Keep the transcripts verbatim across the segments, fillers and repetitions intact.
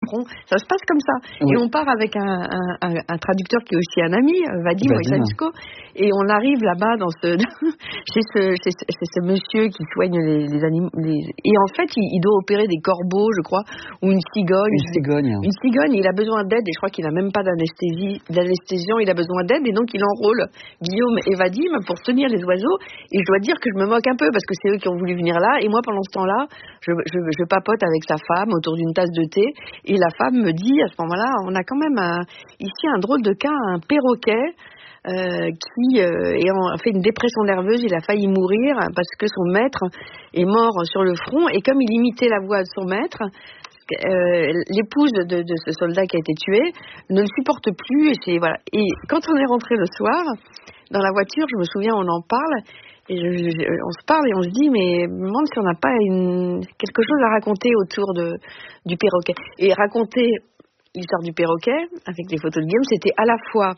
front. Ça se passe comme ça. Oui. Et on part avec un, un, un, un traducteur qui est aussi un ami, Vadim Wojciechko, et on arrive là-bas dans ce, chez, ce, chez, ce, chez ce monsieur qui soigne les, les animaux. Les... Et en fait, il, il doit opérer des corbeaux, je crois, ou une cigogne. Une cigogne. Une cigogne, il a besoin d'aide, et je crois qu'il n'a même pas d'anesthésie, d'anesthésiant, il a besoin d'aide, et donc il enrôle Guillaume et Vadim pour tenir les oiseaux. Et je dois dire que je me moque un peu, parce que c'est eux qui ont voulu venir là, et moi, pendant ce temps-là, je, je, je papote avec sa femme autour d'une tasse de thé, et la femme me dit, à ce moment-là, on a quand même un, ici un drôle de cas, un perroquet, Euh, qui euh, a fait une dépression nerveuse, il a failli mourir parce que son maître est mort sur le front, et comme il imitait la voix de son maître, euh, l'épouse de, de ce soldat qui a été tué ne le supporte plus, et, c'est, voilà. Et quand on est rentré le soir dans la voiture, je me souviens, on en parle et je, je, on se parle et on se dit, mais je me demande si on n'a pas une, quelque chose à raconter autour de, du perroquet. Et raconter l'histoire du perroquet avec les photos de Guillaume, c'était à la fois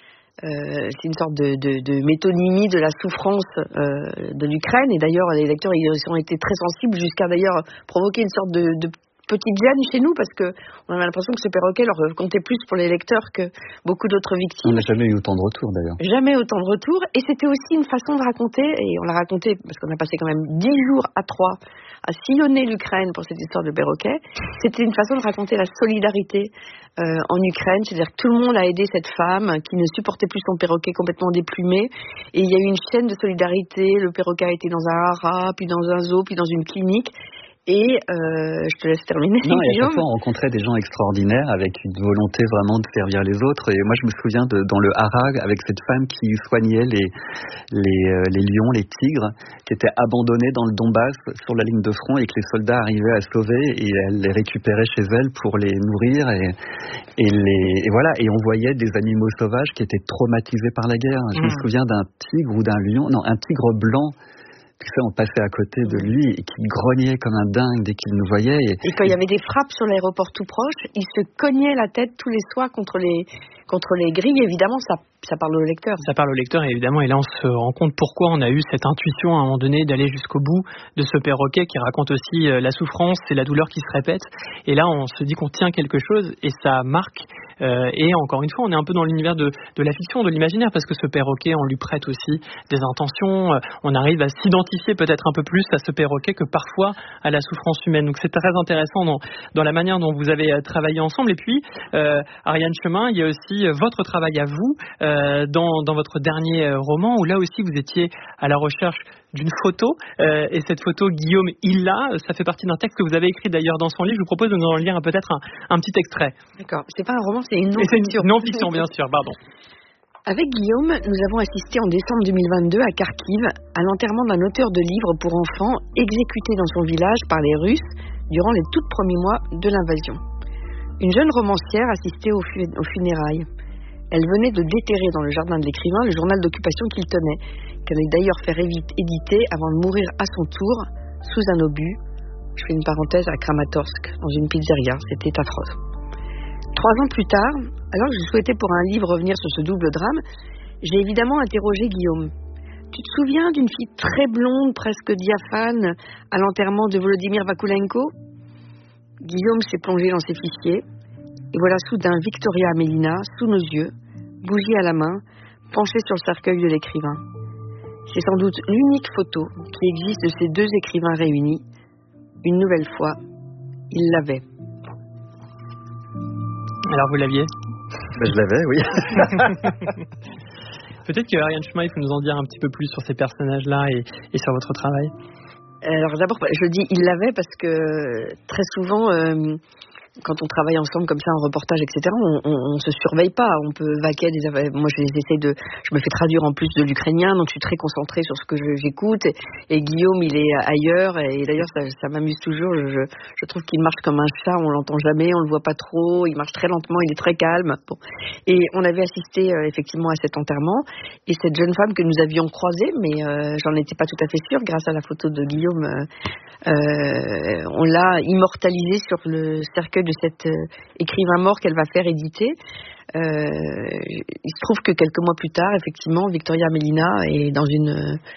Euh, c'est une sorte de, de, de métonymie de la souffrance euh, de l'Ukraine, et d'ailleurs les lecteurs ils ont été très sensibles jusqu'à d'ailleurs provoquer une sorte de, de petite gêne chez nous, parce que on avait l'impression que ce perroquet leur comptait plus pour les lecteurs que beaucoup d'autres victimes. On n'a jamais eu autant de retours d'ailleurs. Jamais autant de retours, et c'était aussi une façon de raconter, et on l'a raconté parce qu'on a passé quand même dix jours à Troyes à sillonner l'Ukraine pour cette histoire de perroquet. C'était une façon de raconter la solidarité euh, en Ukraine, c'est-à-dire que tout le monde a aidé cette femme qui ne supportait plus son perroquet complètement déplumé, et il y a eu une chaîne de solidarité. Le perroquet a été dans un haras, puis dans un zoo, puis dans une clinique. Et euh, je te laisse terminer. Non, et à chaque fois, on rencontrait des gens extraordinaires avec une volonté vraiment de servir les autres. Et moi, je me souviens de, dans le haras, avec cette femme qui soignait les, les, euh, les lions, les tigres, qui étaient abandonnés dans le Donbass sur la ligne de front, et que les soldats arrivaient à sauver, et elle les récupérait chez elle pour les nourrir. Et, et, les, et voilà. Et on voyait des animaux sauvages qui étaient traumatisés par la guerre. Je mmh. me souviens d'un tigre ou d'un lion, non, un tigre blanc. Puis ça, on passait à côté de lui et qui grognait comme un dingue dès qu'il nous voyait. Et, et quand il y avait des frappes sur l'aéroport tout proche, il se cognait la tête tous les soirs contre les, contre les grilles. Évidemment, ça, ça parle au lecteur. Ça parle au lecteur, évidemment. Et là, on se rend compte pourquoi on a eu cette intuition à un moment donné d'aller jusqu'au bout de ce perroquet qui raconte aussi la souffrance et la douleur qui se répète. Et là, on se dit qu'on tient quelque chose et ça marque. Euh, et encore une fois, on est un peu dans l'univers de, de la fiction, de l'imaginaire, parce que ce perroquet, on lui prête aussi des intentions. Euh, on arrive à s'identifier peut-être un peu plus à ce perroquet que parfois à la souffrance humaine. Donc c'est très intéressant dans, dans la manière dont vous avez travaillé ensemble. Et puis, euh, Ariane Chemin, il y a aussi votre travail à vous euh, dans, dans votre dernier roman, où là aussi vous étiez à la recherche d'une photo, euh, et cette photo, Guillaume, il l'a, ça fait partie d'un texte que vous avez écrit d'ailleurs dans son livre. Je vous propose de nous en lire peut-être un, un petit extrait. D'accord, c'est pas un roman, c'est une non-fiction. Non-fiction, bien sûr, pardon. Avec Guillaume, nous avons assisté en décembre deux mille vingt-deux à Kharkiv à l'enterrement d'un auteur de livres pour enfants exécuté dans son village par les Russes durant les tout premiers mois de l'invasion. Une jeune romancière assistait aux, fu- aux funérailles. Elle venait de déterrer dans le jardin de l'écrivain le journal d'occupation qu'il tenait, qu'elle allait d'ailleurs faire éditer avant de mourir à son tour, sous un obus. Je fais une parenthèse, à Kramatorsk, dans une pizzeria. C'était affreux. Trois ans plus tard, alors que je souhaitais pour un livre revenir sur ce double drame, j'ai évidemment interrogé Guillaume. Tu te souviens d'une fille très blonde, presque diaphane, à l'enterrement de Volodymyr Vakulenko ? Guillaume s'est plongé dans ses fichiers, et voilà soudain Victoria Amelina, sous nos yeux, bougie à la main, penchée sur le cercueil de l'écrivain. C'est sans doute l'unique photo qui existe de ces deux écrivains réunis. Une nouvelle fois, il l'avait. Alors vous l'aviez ? Ben, je l'avais, oui. Peut-être que Ariane Chemin, il faut nous en dire un petit peu plus sur ces personnages-là et, et sur votre travail. Alors d'abord, je dis il l'avait parce que très souvent, euh, quand on travaille ensemble comme ça en reportage, et cetera, on, on, on se surveille pas. On peut vaquer à des affaires. Moi, je essaie de, je me fais traduire en plus de l'ukrainien, donc je suis très concentrée sur ce que je, j'écoute. Et, et Guillaume, il est ailleurs. Et, et d'ailleurs, ça, ça m'amuse toujours. Je, je trouve qu'il marche comme un chat. On l'entend jamais, on le voit pas trop. Il marche très lentement. Il est très calme. Bon. Et on avait assisté euh, effectivement à cet enterrement. Et cette jeune femme que nous avions croisée, mais euh, j'en étais pas tout à fait sûre, grâce à la photo de Guillaume. Euh, Euh, on l'a immortalisée sur le cercueil de cet euh, écrivain mort qu'elle va faire éditer. Euh, il se trouve que quelques mois plus tard, effectivement, Victoria Amelina est dans une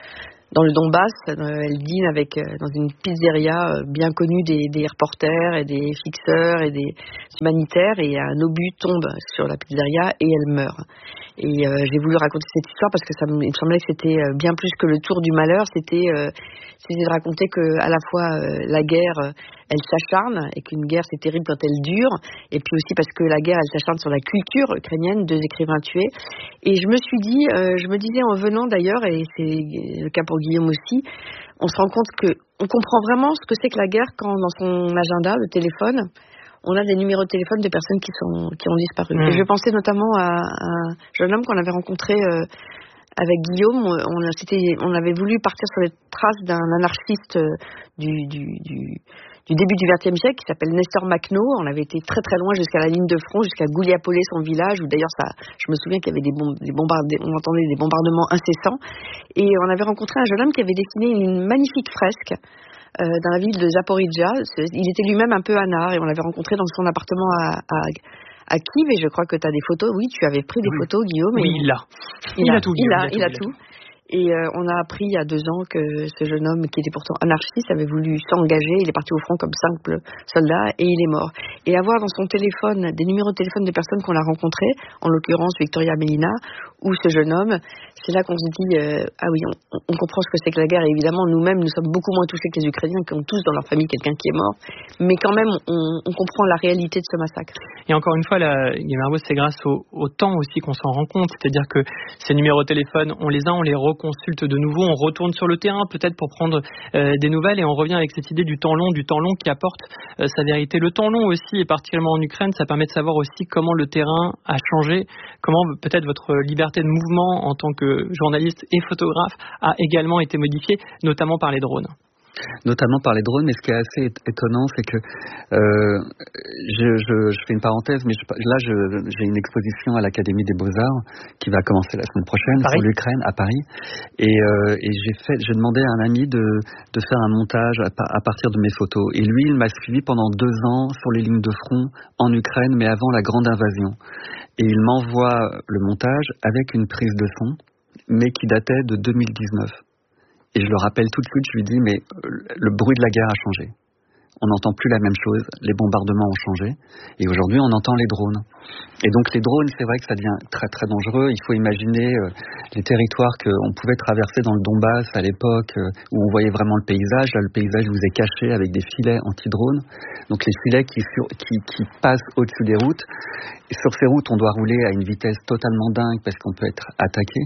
dans le Donbass. Euh, elle dîne avec euh, dans une pizzeria euh, bien connue des, des reporters et des fixeurs et des humanitaires, et un obus tombe sur la pizzeria et elle meurt. Et euh, j'ai voulu raconter cette histoire parce que ça me, il me semblait que c'était euh, bien plus que le tour du malheur. C'était, euh, c'était de raconter que à la fois euh, la guerre, euh, elle s'acharne, et qu'une guerre c'est terrible quand elle dure, et puis aussi parce que la guerre elle s'acharne sur la culture ukrainienne, deux écrivains tués. Et je me suis dit, euh, je me disais en venant d'ailleurs, et c'est le cas pour Guillaume aussi, on se rend compte que on comprend vraiment ce que c'est que la guerre quand dans son agenda, le téléphone, on a des numéros de téléphone de personnes qui sont qui ont disparu. Mmh. Et je pensais notamment à, à un jeune homme qu'on avait rencontré euh, avec Guillaume. On, on, on avait voulu partir sur les traces d'un anarchiste euh, du, du, du, du début du vingtième siècle qui s'appelle Nestor Makhno. On avait été très très loin jusqu'à la ligne de front, jusqu'à Gouliapolé, son village, où d'ailleurs ça, je me souviens qu'il y avait des, bom- des bombardements, on entendait des bombardements incessants. Et on avait rencontré un jeune homme qui avait dessiné une magnifique fresque Euh, dans la ville de Zaporizhzhia. Il était lui-même un peu anard, et on l'avait rencontré dans son appartement à, à, à Kiev, et je crois que tu as des photos. Oui, tu avais pris des oui. photos, Guillaume. Oui, et il a. Il, il a, a tout. Il a, il a, il a tout. tout. Et euh, on a appris il y a deux ans que ce jeune homme, qui était pourtant anarchiste, avait voulu s'engager. Il est parti au front comme simple soldat et il est mort. Et avoir dans son téléphone des numéros de téléphone de personnes qu'on a rencontrées, en l'occurrence Victoria Melina ou ce jeune homme, c'est là qu'on se dit euh, ah oui, on, on comprend ce que c'est que la guerre. Et évidemment, nous-mêmes, nous sommes beaucoup moins touchés que les Ukrainiens, qui ont tous dans leur famille quelqu'un qui est mort. Mais quand même, on, on comprend la réalité de ce massacre. Et encore une fois, Guillaume Herbausse, c'est grâce au, au temps aussi qu'on s'en rend compte. C'est-à-dire que ces numéros de téléphone, on les a, on les reconsulte de nouveau, on retourne sur le terrain peut-être pour prendre euh, des nouvelles, et on revient avec cette idée du temps long, du temps long qui apporte euh, sa vérité. Le temps long aussi, et particulièrement en Ukraine, ça permet de savoir aussi comment le terrain a changé, comment peut-être votre liberté de mouvement en tant que journaliste et photographe a également été modifiée, notamment par les drones. Notamment par les drones, mais ce qui est assez étonnant, c'est que euh, je, je, je fais une parenthèse, mais je, là je, j'ai une exposition à l'Académie des Beaux-Arts qui va commencer la semaine prochaine Paris. Sur l'Ukraine à Paris, et, euh, et j'ai fait, j'ai demandé à un ami de, de faire un montage à, à partir de mes photos, et lui il m'a suivi pendant deux ans sur les lignes de front en Ukraine, mais avant la grande invasion, et il m'envoie le montage avec une prise de son, mais qui datait de deux mille dix-neuf. Et je le rappelle tout de suite, je lui dis, mais le bruit de la guerre a changé. On n'entend plus la même chose, les bombardements ont changé, et aujourd'hui on entend les drones. Et donc les drones, c'est vrai que ça devient très très dangereux. Il faut imaginer euh, les territoires qu'on pouvait traverser dans le Donbass à l'époque, euh, où on voyait vraiment le paysage. Là, le paysage vous est caché avec des filets anti-drones, donc les filets qui, sur, qui, qui passent au-dessus des routes. Et sur ces routes, on doit rouler à une vitesse totalement dingue parce qu'on peut être attaqué.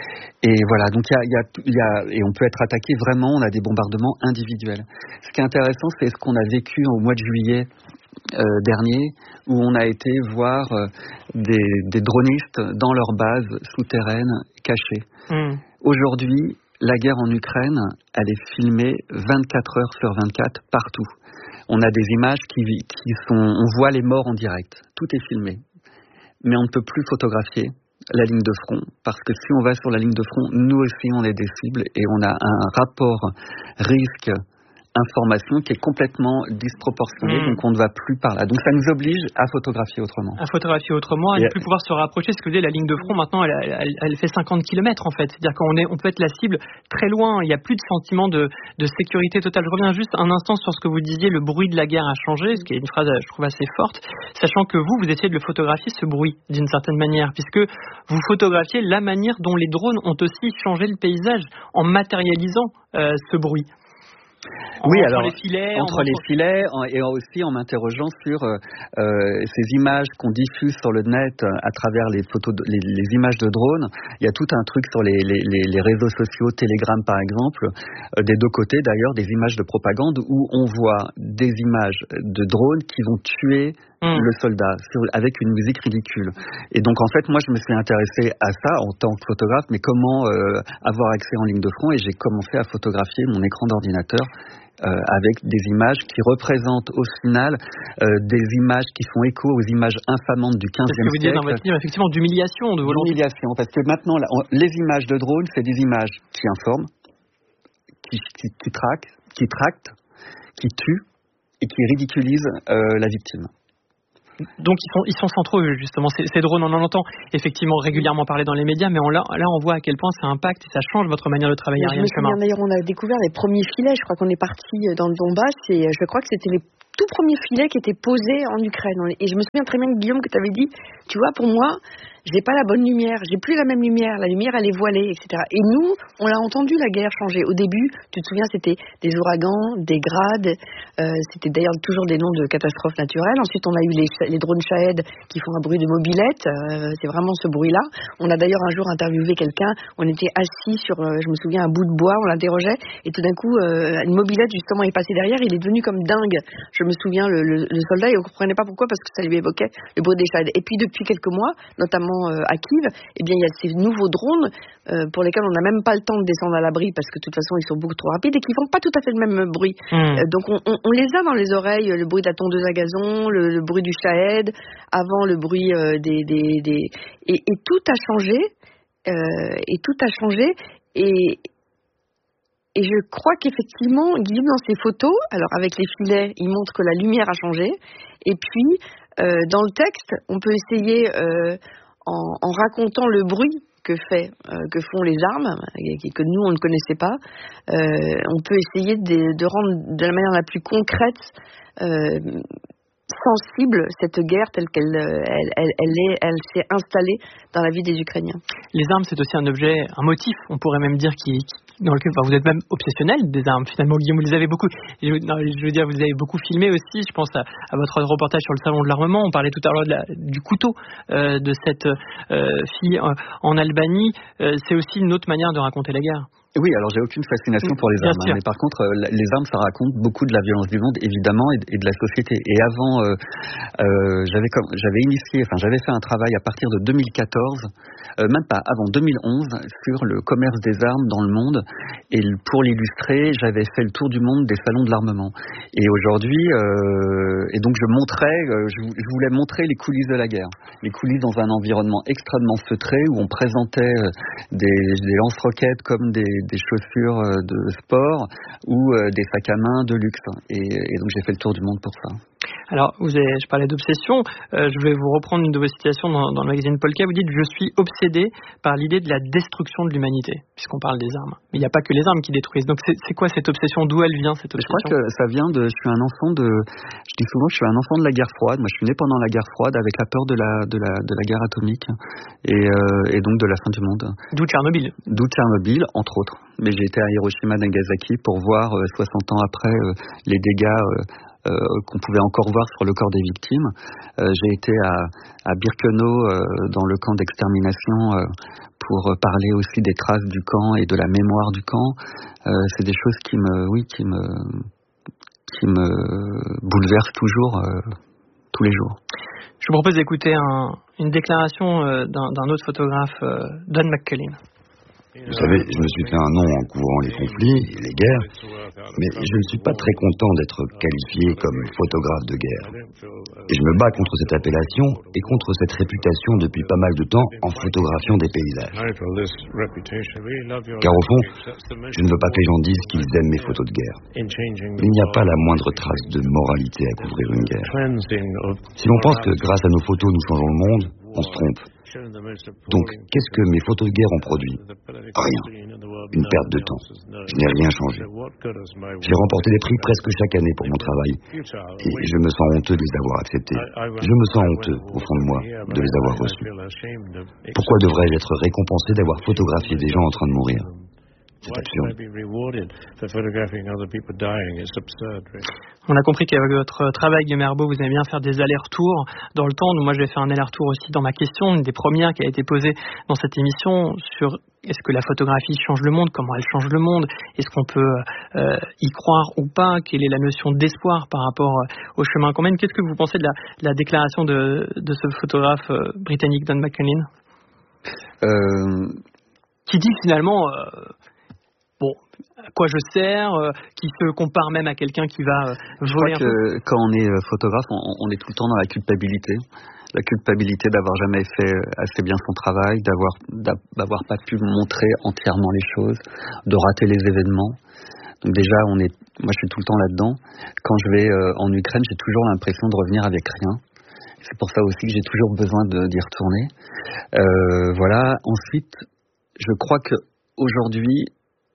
Et voilà, donc il y a, y a, y a, et on peut être attaqué vraiment, on a des bombardements individuels. Ce qui est intéressant, c'est ce qu'on a vécu au mois de juillet euh, dernier, où on a été voir euh, des, des dronistes dans leur base souterraine cachée. Mmh. Aujourd'hui, la guerre en Ukraine, elle est filmée vingt-quatre heures sur vingt-quatre partout. On a des images qui, qui sont, on voit les morts en direct, tout est filmé. Mais on ne peut plus photographier la ligne de front, parce que si on va sur la ligne de front, nous aussi on est des cibles, et on a un rapport risque information qui est complètement disproportionnée, mmh. donc on ne va plus par là. Donc ça nous oblige à photographier autrement. À photographier autrement, à ne plus pouvoir se rapprocher. Ce que vous dites, la ligne de front, maintenant, elle, elle, elle fait cinquante kilomètres en fait. C'est-à-dire qu'on est, on peut être la cible très loin. Il n'y a plus de sentiment de, de sécurité totale. Je reviens juste un instant sur ce que vous disiez, le bruit de la guerre a changé, ce qui est une phrase, je trouve, assez forte, sachant que vous, vous essayez de le photographier, ce bruit, d'une certaine manière, puisque vous photographiez la manière dont les drones ont aussi changé le paysage en matérialisant euh, ce bruit. Oui, entre alors les filets, entre en... les filets en, et aussi en m'interrogeant sur euh, ces images qu'on diffuse sur le net à travers les photos, de, les, les images de drones. Il y a tout un truc sur les, les, les réseaux sociaux, Telegram par exemple, euh, des deux côtés d'ailleurs, des images de propagande où on voit des images de drones qui vont tuer mmh. le soldat sur, avec une musique ridicule. Et donc en fait, moi je me suis intéressé à ça en tant que photographe, mais comment euh, avoir accès en ligne de front, et j'ai commencé à photographier mon écran d'ordinateur Euh, avec des images qui représentent au final euh, des images qui font écho aux images infamantes du quinzième siècle. C'est ce que vous dites dans votre livre, effectivement, d'humiliation, de volonté. D'humiliation, parce que maintenant, là, on, les images de drone, c'est des images qui informent, qui, qui, qui traquent, qui tractent, qui tuent et qui ridiculisent euh, la victime. Donc ils sont, ils sont centraux justement. Ces, ces drones, on en entend effectivement régulièrement parler dans les médias, mais on, là, là on voit à quel point ça impacte et ça change votre manière de travailler. Je me souviens d'ailleurs, on a découvert les premiers filets. Je crois qu'on est parti dans le Donbass et je crois que c'était les tout premiers filets qui étaient posés en Ukraine. Et je me souviens très bien, Guillaume, que tu avais dit, tu vois, pour moi, j'ai pas la bonne lumière, j'ai plus la même lumière, la lumière elle est voilée, et cetera. Et nous, on l'a entendu la guerre changer. Au début, tu te souviens, c'était des ouragans, des grades, euh, c'était d'ailleurs toujours des noms de catastrophes naturelles. Ensuite, on a eu les, les drones Shahed qui font un bruit de mobilette, euh, c'est vraiment ce bruit-là. On a d'ailleurs un jour interviewé quelqu'un, on était assis sur, euh, je me souviens, un bout de bois, on l'interrogeait, et tout d'un coup, euh, une mobilette justement est passée derrière, il est devenu comme dingue. Je me souviens, le, le, le soldat, il ne comprenait pas pourquoi, parce que ça lui évoquait le bruit des Shahed. Et puis depuis quelques mois, notamment à Kiev, eh bien il y a ces nouveaux drones euh, pour lesquels on n'a même pas le temps de descendre à l'abri parce que de toute façon ils sont beaucoup trop rapides et qui font pas tout à fait le même bruit. Mmh. Euh, donc on, on, on les a dans les oreilles, le bruit de la tondeuse à gazon, le, le bruit du Shahed, avant le bruit euh, des, des, des... Et, et tout a changé, euh, et tout a changé, et Et je crois qu'effectivement, Guillaume, dans ses photos, alors avec les filets, il montre que la lumière a changé. Et puis, euh, dans le texte, on peut essayer, euh, en, en racontant le bruit que fait, euh, que font les armes, et que nous, on ne connaissait pas, euh, on peut essayer de, de rendre de la manière la plus concrète, euh, sensible cette guerre telle qu'elle elle, elle, elle, est, elle s'est installée dans la vie des Ukrainiens. Les armes, c'est aussi un objet, un motif, on pourrait même dire, qui, qui dans lequel enfin, vous êtes même obsessionnel des armes. Finalement, Guillaume, vous les avez beaucoup. Je, non, je veux dire, vous avez beaucoup filmé aussi. Je pense à, à votre reportage sur le salon de l'armement. On parlait tout à l'heure de la, du couteau euh, de cette euh, fille en, en Albanie. Euh, c'est aussi une autre manière de raconter la guerre. Oui, alors j'ai aucune fascination pour les armes, hein, mais par contre, euh, les armes, ça raconte beaucoup de la violence du monde, évidemment, et, et de la société. Et avant, euh, euh, j'avais comme, j'avais initié, enfin, j'avais fait un travail à partir de deux mille quatorze, euh, même pas avant deux mille onze, sur le commerce des armes dans le monde. Et pour l'illustrer, j'avais fait le tour du monde des salons de l'armement. Et aujourd'hui, euh, et donc je montrais, euh, je, je voulais montrer les coulisses de la guerre, les coulisses dans un environnement extrêmement feutré où on présentait euh, des, des lance-roquettes comme des des chaussures de sport ou des sacs à main de luxe. Et, et donc j'ai fait le tour du monde pour ça. Alors, vous avez, je parlais d'obsession, euh, je vais vous reprendre une de vos citations dans, dans le magazine Polka. Vous dites « Je suis obsédé par l'idée de la destruction de l'humanité », puisqu'on parle des armes. Mais il n'y a pas que les armes qui détruisent. Donc c'est, c'est quoi cette obsession ? D'où elle vient, cette obsession ? Je crois que ça vient de... Je suis un enfant de... Je dis souvent que je suis un enfant de la guerre froide. Moi, je suis né pendant la guerre froide avec la peur de la, de la, de la guerre atomique et, euh, et donc de la fin du monde. D'où Tchernobyl. D'où Tchernobyl, entre autres. Mais j'ai été à Hiroshima, Nagasaki pour voir, euh, soixante ans après, euh, les dégâts... Euh, Euh, qu'on pouvait encore voir sur le corps des victimes. Euh, j'ai été à, à Birkenau euh, dans le camp d'extermination euh, pour parler aussi des traces du camp et de la mémoire du camp. Euh, c'est des choses qui me, oui, qui me, qui me bouleversent toujours, euh, tous les jours. Je vous propose d'écouter un, une déclaration euh, d'un, d'un autre photographe, euh, Don McCullin. Vous savez, je me suis fait un nom en couvrant les conflits, les guerres, mais je ne suis pas très content d'être qualifié comme photographe de guerre. Et je me bats contre cette appellation et contre cette réputation depuis pas mal de temps en photographiant des paysages. Car au fond, je ne veux pas que les gens disent qu'ils aiment mes photos de guerre. Il n'y a pas la moindre trace de moralité à couvrir une guerre. Si l'on pense que grâce à nos photos nous changeons le monde, on se trompe. Donc, qu'est-ce que mes photos de guerre ont produit ? Rien. Une perte de temps. Je n'ai rien changé. J'ai remporté des prix presque chaque année pour mon travail. Et je me sens honteux de les avoir acceptés. Je me sens honteux, au fond de moi, de les avoir reçus. Pourquoi devrais-je être récompensé d'avoir photographié des gens en train de mourir ? C'est absurde. On a compris qu'avec votre travail, Guillaume Herbeau, vous aimez bien faire des allers-retours dans le temps. Moi, je vais faire un aller-retour aussi dans ma question, une des premières qui a été posée dans cette émission sur est-ce que la photographie change le monde, comment elle change le monde, est-ce qu'on peut euh, y croire ou pas, quelle est la notion d'espoir par rapport au chemin qu'on mène. Qu'est-ce que vous pensez de la, de la déclaration de, de ce photographe euh, britannique, Don McCullin, euh... qui dit finalement... Euh, Bon, à quoi je sers, euh, qui se compare même à quelqu'un qui va euh, voler. Je crois un que peu. Quand on est photographe, on, on est tout le temps dans la culpabilité. La culpabilité d'avoir jamais fait assez bien son travail, d'avoir, d'avoir pas pu montrer entièrement les choses, de rater les événements. Donc déjà, on est, moi je suis tout le temps là-dedans. Quand je vais euh, en Ukraine, j'ai toujours l'impression de revenir avec rien. pour ça aussi que j'ai toujours besoin de, d'y retourner. Euh, voilà. Ensuite, je crois que aujourd'hui,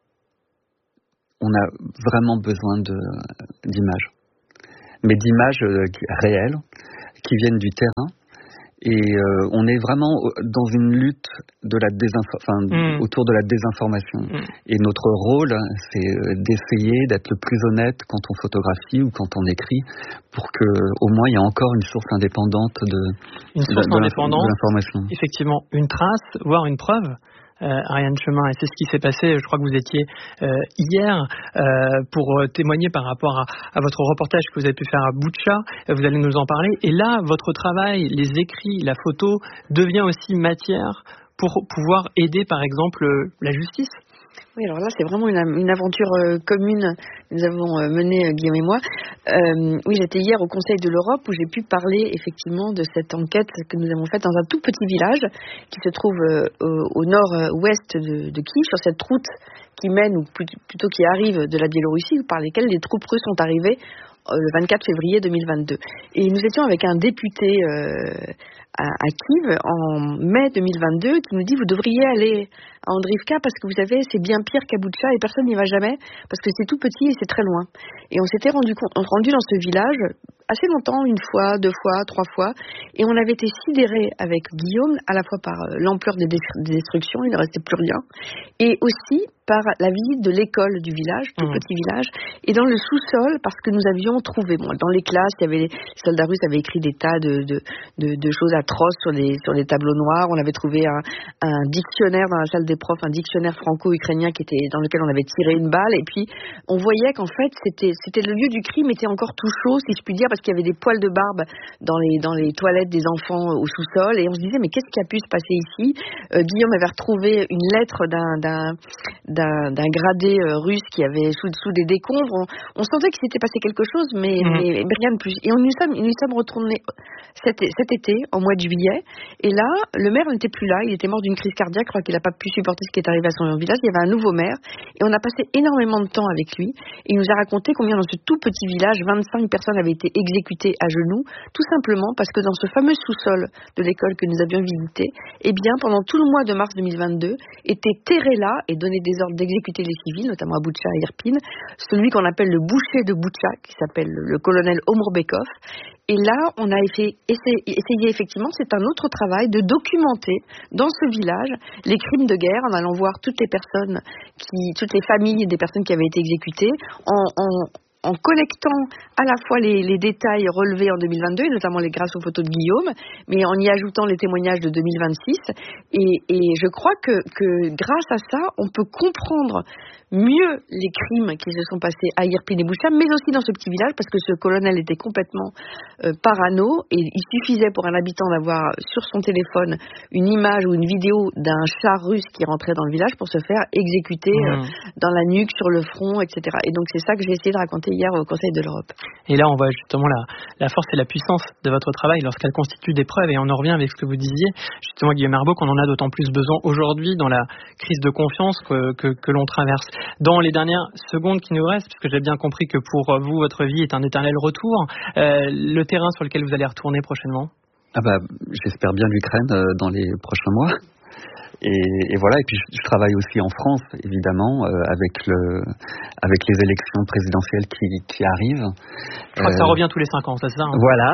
on a vraiment besoin de, d'images. Mais d'images euh, réelles, qui viennent du terrain. Et euh, on est vraiment dans une lutte de la désinfo- enfin, mmh. autour de la désinformation. Mmh. Et notre rôle, c'est d'essayer d'être le plus honnête quand on photographie ou quand on écrit, pour que au moins il y ait encore une source indépendante de, une source de, de, indépendante, de l'information. Effectivement, une trace, voire une preuve. Euh, Ariane Chemin, et c'est ce qui s'est passé. Je crois que vous étiez euh, hier euh, pour témoigner par rapport à, à votre reportage que vous avez pu faire à Boutcha. Vous allez nous en parler. Et là, votre travail, les écrits, la photo devient aussi matière pour pouvoir aider, par exemple, la justice. Oui, alors là, c'est vraiment une, une aventure euh, commune que nous avons euh, menée, euh, Guillaume et moi. Euh, oui, j'étais hier au Conseil de l'Europe où j'ai pu parler effectivement de cette enquête que nous avons faite dans un tout petit village qui se trouve euh, au, au nord-ouest de, de Kiev, sur cette route qui mène, ou plutôt qui arrive de la Biélorussie, par lesquelles les troupes russes sont arrivées euh, le vingt-quatre février deux mille vingt-deux. Et nous étions avec un député euh, à, à Kiev en mai deux mille vingt-deux qui nous dit « Vous devriez aller à Andrivka parce que vous savez, c'est bien pire qu'à Boutcha et personne n'y va jamais parce que c'est tout petit et c'est très loin. » Et on s'était rendu, rendu dans ce village assez longtemps, une fois, deux fois, trois fois, et on avait été sidérés avec Guillaume, à la fois par l'ampleur des, des destructions, il ne restait plus rien, et aussi par la visite de l'école du village, tout mmh. petit village, et dans le sous-sol, parce que nous avions trouvé, bon, dans les classes, il y avait, les soldats russes avaient écrit des tas de, de, de, de choses atroces sur les, sur les tableaux noirs, on avait trouvé un, un dictionnaire dans la salle des profs, un dictionnaire franco-ukrainien qui était, dans lequel on avait tiré une balle, et puis on voyait qu'en fait, c'était, c'était le lieu du crime était encore tout chaud, si je puis dire, parce qu'il y avait des poils de barbe dans les, dans les toilettes des enfants au sous-sol, et on se disait, mais qu'est-ce qui a pu se passer ici? euh, Guillaume avait retrouvé une lettre d'un, d'un, d'un, d'un gradé euh, russe qui avait sous, sous des décombres. On, on sentait qu'il s'était passé quelque chose, mais, mmh. mais, mais rien de plus. Et on nous sommes, nous sommes retournés cet, cet été, en mois de juillet, et là, le maire n'était plus là, il était mort d'une crise cardiaque, je crois qu'il n'a pas pu supporter ce qui est arrivé à son village. Il y avait un nouveau maire, et on a passé énormément de temps avec lui, et il nous a raconté combien dans ce tout petit village, vingt-cinq personnes avaient été exécutées à genoux, tout simplement parce que dans ce fameux sous-sol de l'école que nous avions visité, eh bien, pendant tout le mois de mars deux mille vingt-deux, était terré là et donnait des ordres d'exécuter les civils, notamment à Boutcha et Irpin, celui qu'on appelle le boucher de Boutcha, qui s'appelle le colonel Omurbekov. Et là, on a essayé, essayé effectivement, c'est un autre travail, de documenter dans ce village les crimes de guerre en allant voir toutes les personnes, qui, toutes les familles des personnes qui avaient été exécutées, en, en, en collectant à la fois les, les détails relevés en deux mille vingt-deux, et notamment les grâce aux photos de Guillaume, mais en y ajoutant les témoignages de deux mille vingt-six. Et, et je crois que, que grâce à ça, on peut comprendre mieux les crimes qui se sont passés à Irpin et Boutcha, mais aussi dans ce petit village, parce que ce colonel était complètement euh, parano, et il suffisait pour un habitant d'avoir sur son téléphone une image ou une vidéo d'un char russe qui rentrait dans le village pour se faire exécuter mmh. euh, dans la nuque, sur le front, et cetera. Et donc c'est ça que j'ai essayé de raconter hier au Conseil de l'Europe. Et là, on voit justement la, la force et la puissance de votre travail lorsqu'elle constitue des preuves, et on en revient avec ce que vous disiez, justement Guillaume Herbeau, qu'on en a d'autant plus besoin aujourd'hui dans la crise de confiance que, que, que l'on traverse. Dans les dernières secondes qui nous restent, puisque j'ai bien compris que pour vous, votre vie est un éternel retour, euh, le terrain sur lequel vous allez retourner prochainement? Ah bah, j'espère bien l'Ukraine euh, dans les prochains mois. Et, et voilà, et puis je, je travaille aussi en France, évidemment, euh, avec, le, avec les élections présidentielles qui, qui arrivent. Je crois euh, que ça revient tous les cinq ans, c'est ça hein? Voilà.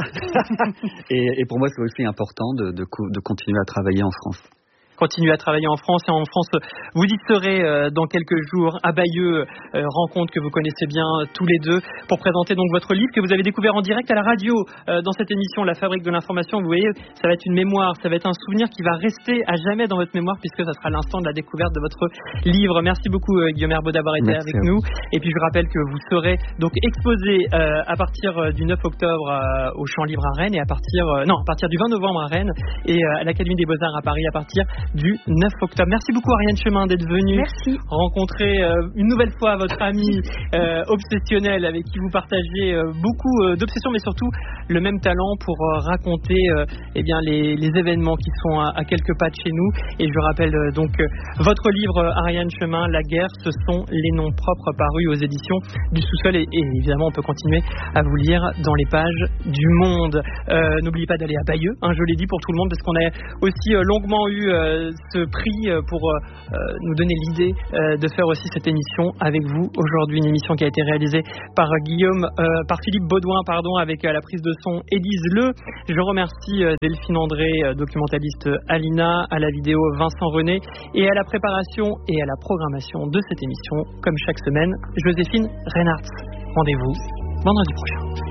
et, et pour moi, c'est aussi important de, de, de continuer à travailler en France. Continuer à travailler en France, et en France, vous y serez euh, dans quelques jours à Bayeux, euh, rencontre que vous connaissez bien euh, tous les deux, pour présenter donc votre livre que vous avez découvert en direct à la radio euh, dans cette émission La Fabrique de l'Information. Vous voyez, ça va être une mémoire, ça va être un souvenir qui va rester à jamais dans votre mémoire, puisque ça sera l'instant de la découverte de votre livre. Merci beaucoup euh, Guillaume Herbeau d'avoir été Merci avec nous. Et puis je rappelle que vous serez donc exposé euh, à partir du neuf octobre euh, au Champ Libre à Rennes, et à partir euh, non à partir du vingt novembre à Rennes, et euh, à l'Académie des Beaux-Arts à Paris à partir du neuf octobre. Merci beaucoup Ariane Chemin d'être venue Merci. rencontrer euh, une nouvelle fois votre amie euh, obsessionnelle avec qui vous partagez euh, beaucoup euh, d'obsessions, mais surtout le même talent pour euh, raconter euh, eh bien, les, les événements qui sont à, à quelques pas de chez nous. Et je rappelle euh, donc euh, votre livre euh, Ariane Chemin, La guerre, ce sont les noms propres parus aux éditions du Sous-sol. Et, et évidemment, on peut continuer à vous lire dans les pages du Monde. Euh, n'oubliez pas d'aller à Bayeux, hein, je l'ai dit pour tout le monde, parce qu'on a aussi euh, longuement eu euh, ce prix euh, pour euh, nous donner l'idée euh, de faire aussi cette émission avec vous aujourd'hui, une émission qui a été réalisée par Guillaume, euh, par Philippe Baudouin, pardon, avec euh, la prise de son Élise Le. Je remercie euh, Delphine André, euh, documentaliste Alina, à la vidéo Vincent René et à la préparation et à la programmation de cette émission, comme chaque semaine, Joséphine Reinhardt. Rendez-vous vendredi prochain.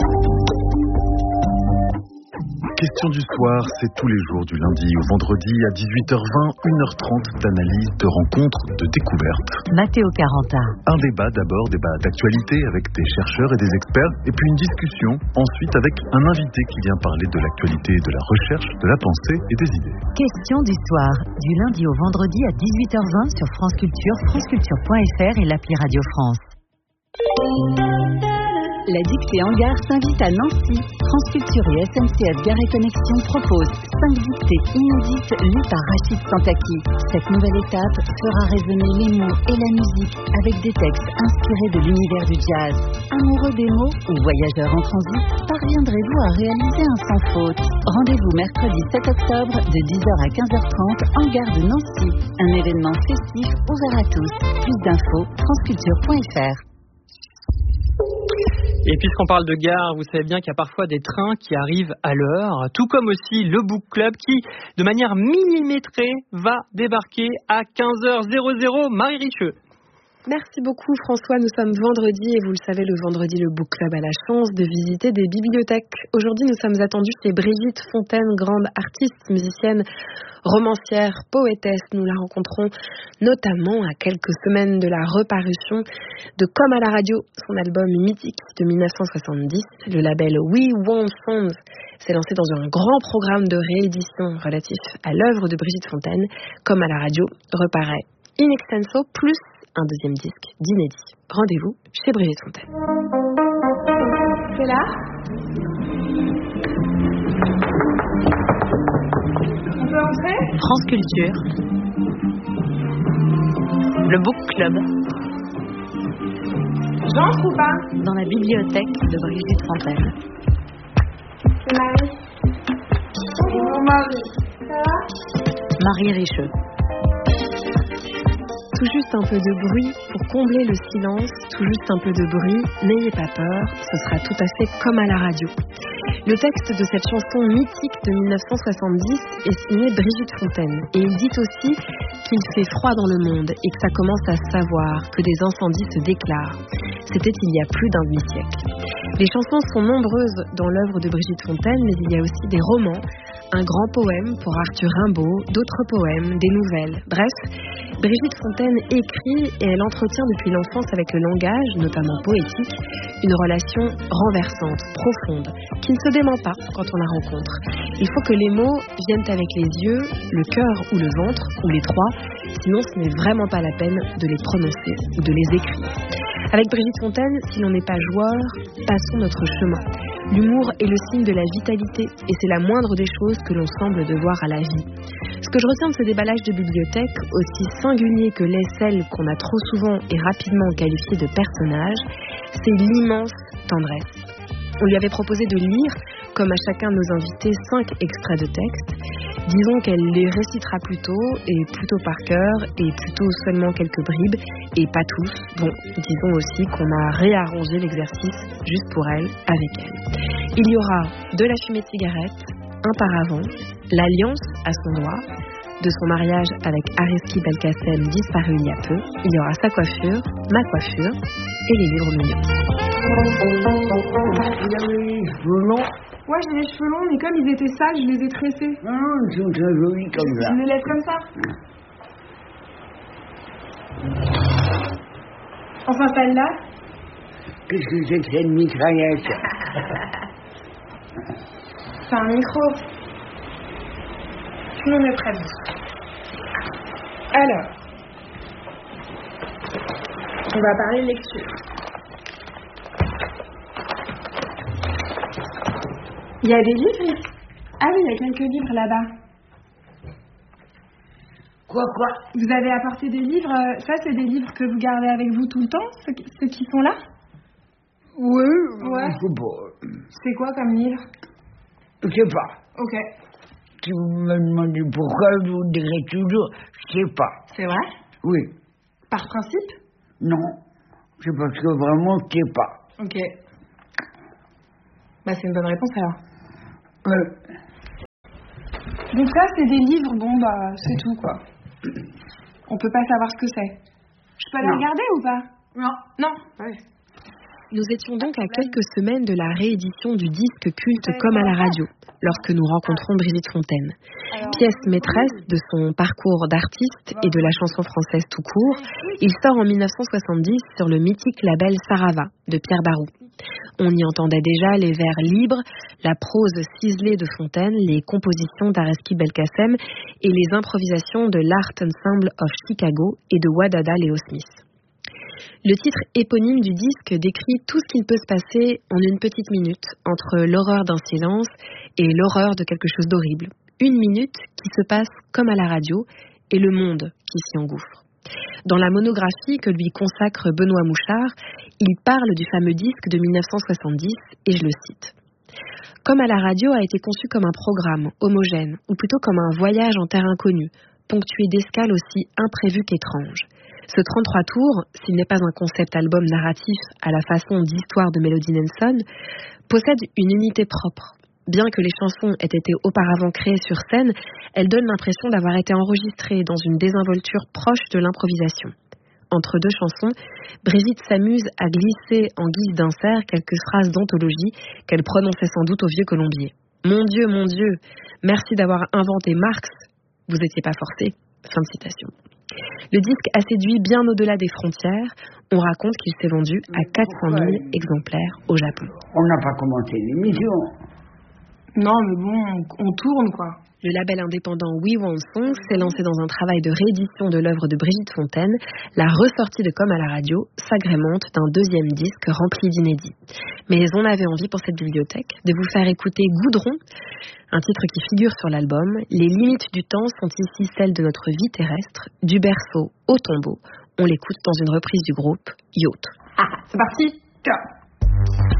Question du soir, c'est tous les jours du lundi au vendredi à dix-huit heures vingt, une heure trente d'analyse, de rencontres, de découvertes. Matteo Caranta. Un débat d'abord, débat d'actualité avec des chercheurs et des experts, et puis une discussion ensuite avec un invité qui vient parler de l'actualité, de la recherche, de la pensée et des idées. Question du soir, du lundi au vendredi à dix-huit heures vingt sur France Culture, franceculture point f r et l'appli Radio France. La dictée en gare s'invite à Nancy. France Culture et S N C F Gare et Connexion proposent cinq dictées inédites lues par Rachid Santaki. Cette nouvelle étape fera résonner les mots et la musique avec des textes inspirés de l'univers du jazz. Amoureux des mots ou voyageurs en transit, parviendrez-vous à réaliser un sans faute? Rendez-vous mercredi sept octobre de dix heures à quinze heures trente en gare de Nancy. Un événement festif ouvert à tous. Plus d'infos, franceculture point f r. Et puisqu'on parle de gare, vous savez bien qu'il y a parfois des trains qui arrivent à l'heure, tout comme aussi le Book Club qui, de manière millimétrée, va débarquer à quinze heures. Marie Richeux. Merci beaucoup François, nous sommes vendredi et vous le savez, le vendredi, le Book Club a la chance de visiter des bibliothèques. Aujourd'hui, nous sommes attendus chez Brigitte Fontaine, grande artiste, musicienne, romancière, poétesse. Nous la rencontrons notamment à quelques semaines de la reparution de Comme à la radio, son album mythique de dix-neuf cent soixante-dix. Le label We Want Songs s'est lancé dans un grand programme de réédition relatif à l'œuvre de Brigitte Fontaine. Comme à la radio reparaît in extenso, plus un deuxième disque d'inédit. Rendez-vous chez Brigitte Fontaine. C'est là ? On peut entrer ? France Culture. Le Book Club. J'entre ou pas ? Dans la bibliothèque de Brigitte Fontaine. C'est Marie. Et mon mari. Ça va ? Marie Richeux. Tout juste un peu de bruit pour combler le silence, tout juste un peu de bruit, n'ayez pas peur, ce sera tout à fait comme à la radio. Le texte de cette chanson mythique de dix-neuf cent soixante-dix est signé Brigitte Fontaine. Et il dit aussi qu'il fait froid dans le monde et que ça commence à se savoir, que des incendies se déclarent. C'était il y a plus d'un demi-siècle. Les chansons sont nombreuses dans l'œuvre de Brigitte Fontaine, mais il y a aussi des romans, un grand poème pour Arthur Rimbaud, d'autres poèmes, des nouvelles. Bref, Brigitte Fontaine écrit et elle entretient depuis l'enfance avec le langage, notamment poétique, une relation renversante, profonde, qui ne se dément pas quand on la rencontre. Il faut que les mots viennent avec les yeux, le cœur ou le ventre, ou les trois, sinon ce n'est vraiment pas la peine de les prononcer ou de les écrire. Avec Brigitte Fontaine, si l'on n'est pas joueur, passons notre chemin. L'humour est le signe de la vitalité et c'est la moindre des choses que l'on semble devoir à la vie. Ce que je retiens de ce déballage de bibliothèque, aussi singulier que l'est celle qu'on a trop souvent et rapidement qualifiée de personnage, c'est l'immense tendresse. On lui avait proposé de lire, comme à chacun de nos invités, cinq extraits de texte. Disons qu'elle les récitera plutôt, et plutôt par cœur, et plutôt seulement quelques bribes, et pas tous. Bon, disons aussi qu'on a réarrangé l'exercice juste pour elle, avec elle. Il y aura de la fumée de cigarette, un paravent, l'alliance à son doigt, de son mariage avec Ariski Belkacem disparu il y a peu. Il y aura sa coiffure, ma coiffure, et les livres mignons. Il a les cheveux longs. Ouais, j'ai les cheveux longs, mais comme ils étaient sales, je les ai tressés. Non, ils sont très jolis comme ça. Je les laisse comme ça. On s'installe là. Qu'est-ce que c'est que cette mitraillette? C'est un micro. Tout le monde est prêt. Alors, on va parler lecture. Il y a des livres? Ah oui, il y a quelques livres là-bas. Quoi, quoi? Vous avez apporté des livres, ça c'est des livres que vous gardez avec vous tout le temps, ceux qui, ceux qui sont là? Oui, ouais. Je sais pas. C'est quoi comme livre? Je sais pas. Ok. Si vous me demandez pourquoi, je vous dirai toujours, je sais pas. C'est vrai? Oui. Par principe? Non. C'est parce que vraiment, je sais pas. Ok. Bah c'est une bonne réponse alors. Oui. Donc ça c'est des livres, bon bah c'est tout quoi. On peut pas savoir ce que c'est. Je peux aller Non. regarder ou pas? Non. Non. Ouais. Nous étions donc à quelques semaines de la réédition du disque culte Comme à la radio, lorsque nous rencontrons Brigitte Fontaine. Pièce maîtresse de son parcours d'artiste et de la chanson française tout court, il sort en mille neuf cent soixante-dix sur le mythique label Sarava de Pierre Barou. On y entendait déjà les vers libres, la prose ciselée de Fontaine, les compositions d'Areski Belkacem et les improvisations de l'Art Ensemble of Chicago et de Wadada Leo Smith. Le titre éponyme du disque décrit tout ce qu'il peut se passer en une petite minute entre l'horreur d'un silence et l'horreur de quelque chose d'horrible. Une minute qui se passe comme à la radio et le monde qui s'y engouffre. Dans la monographie que lui consacre Benoît Mouchard, il parle du fameux disque de mille neuf cent soixante-dix et je le cite. Comme à la radio a été conçu comme un programme homogène, ou plutôt comme un voyage en terre inconnue, ponctué d'escales aussi imprévues qu'étranges. Ce trente-trois tours, s'il n'est pas un concept album narratif à la façon d'Histoire de Melody Nelson, possède une unité propre. Bien que les chansons aient été auparavant créées sur scène, elles donnent l'impression d'avoir été enregistrées dans une désinvolture proche de l'improvisation. Entre deux chansons, Brigitte s'amuse à glisser en guise d'insert quelques phrases d'anthologie qu'elle prononçait sans doute au vieux Colombier. « Mon Dieu, mon Dieu, merci d'avoir inventé Marx, vous étiez pas forcé. » Fin de citation. Le disque a séduit bien au-delà des frontières. On raconte qu'il s'est vendu à quatre cent mille exemplaires au Japon. On n'a pas commenté l'émission. Non, mais bon, on tourne quoi. Le label indépendant We Want Songs s'est lancé dans un travail de réédition de l'œuvre de Brigitte Fontaine. La ressortie de Comme à la radio s'agrémente d'un deuxième disque rempli d'inédits. Mais on avait envie pour cette bibliothèque de vous faire écouter Goudron, un titre qui figure sur l'album. Les limites du temps sont ici celles de notre vie terrestre, du berceau au tombeau. On l'écoute dans une reprise du groupe Yacht. Ah, c'est parti. Ciao.